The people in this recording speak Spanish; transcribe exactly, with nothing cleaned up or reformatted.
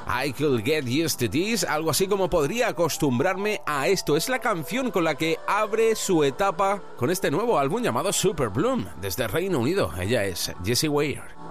I Could Get Used to This, algo así como podría acostumbrarme a esto. Es la canción con la que abre su etapa con este nuevo álbum llamado Super Bloom, desde Reino Unido. Ella es Jessie Ware.